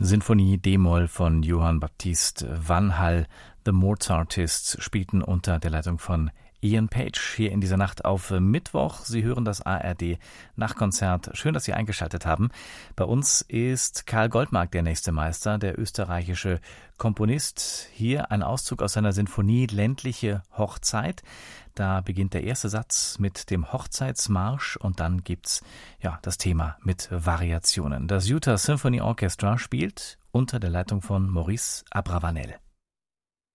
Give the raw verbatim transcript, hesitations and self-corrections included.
Sinfonie D-Moll von Johann Baptist van Hall. The Mozartists spielten unter der Leitung von Ian Page hier in dieser Nacht auf Mittwoch. Sie hören das A R D Nachtkonzert. Schön, dass Sie eingeschaltet haben. Bei uns ist Karl Goldmark der nächste Meister, der österreichische Komponist. Hier ein Auszug aus seiner Sinfonie Ländliche Hochzeit. Da beginnt der erste Satz mit dem Hochzeitsmarsch und dann gibt's ja das Thema mit Variationen. Das Utah Symphony Orchestra spielt unter der Leitung von Maurice Abravanel.